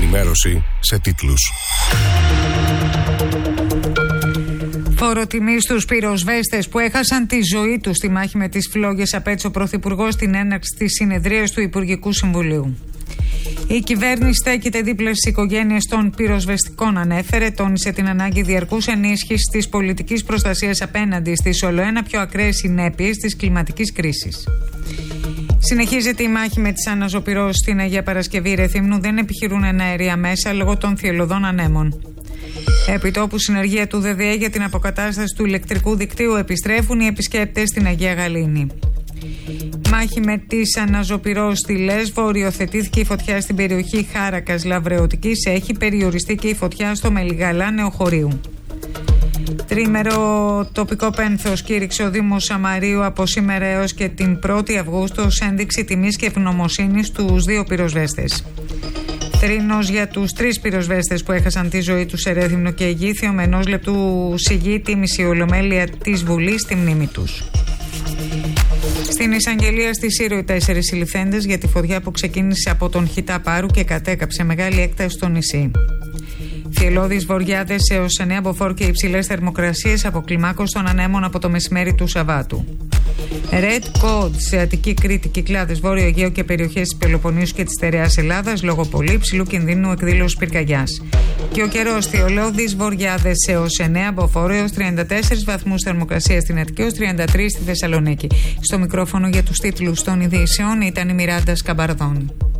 ενημέρωση σε τίτλους. Φόρο τιμή στους πυροσβέστες που έχασαν τη ζωή τους στη μάχη με τις φλόγες, απέτησε ο Πρωθυπουργός στην έναρξη της συνεδρίας του Υπουργικού Συμβουλίου. Η κυβέρνηση στέκεται δίπλα στις οικογένειες των πυροσβεστικών, ανέφερε, τόνισε την ανάγκη διαρκούς ενίσχυσης της πολιτικής προστασίας απέναντι στις ολοένα πιο ακραίες συνέπειες της κλιματικής κρίσης. Συνεχίζεται η μάχη με τις αναζωπυρώσεις στην Αγία Παρασκευή. Ρεθύμνου δεν επιχειρούν αέρια μέσα λόγω των θυελλωδών ανέμων. Επιτόπου συνεργεία του ΔΔΕ για την αποκατάσταση του ηλεκτρικού δικτύου επιστρέφουν οι επισκέπτες στην Αγία Γαλήνη. Μάχη με τις αναζωπυρώσεις στη Λέσβο. Οριοθετήθηκε η φωτιά στην περιοχή Χάρακας Λαβρεωτικής. Έχει περιοριστεί και η φωτιά στο Μελιγαλά Νεοχωρίου. Τρίμερο τοπικό πένθος κήρυξε ο Δήμος Σαμαρίου από σήμερα έως και την 1η Αυγούστου ως ένδειξη τιμής και ευγνωμοσύνης στους 2 πυροσβέστες. Θρήνος για τους 3 πυροσβέστες που έχασαν τη ζωή τους σε Ρέθυμνο και Αιγήθιο, με 1 λεπτού σιγή τίμηση ολομέλεια της Βουλής στη μνήμη τους. Στην εισαγγελία στη Σύρο οι 4 συλληφθέντες για τη φωτιά που ξεκίνησε από τον Χιτά Πάρου και κατέκαψε μεγάλη έκταση στο νησί. Θυελλώδεις βοριάδες έως 9 μποφόρ και υψηλές θερμοκρασίες αποκλιμάκωσαν των ανέμων από το μεσημέρι του Σαββάτου. Red Code σε Αττική, Κρήτη, Κυκλάδες, Βόρειο Αιγαίο και περιοχές της Πελοποννήσου και της Στερεάς Ελλάδας λόγω πολύ υψηλού κινδύνου εκδήλωσης πυρκαγιάς. Και ο καιρός, θυελλώδεις βοριάδες έως 9 μποφόρ έως 34 βαθμούς θερμοκρασίας στην Αττική, έως 33 στη Θεσσαλονίκη. Στο μικρόφωνο για τους τίτλους των ειδήσεων ήταν η Μιράντα Σκαμπαρδόνη.